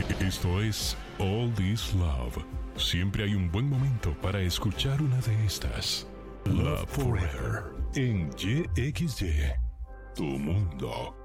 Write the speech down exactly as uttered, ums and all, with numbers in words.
Esto es All This Love. Siempre hay un buen momento para escuchar una de estas. Love Forever en Y X Y, tu mundo.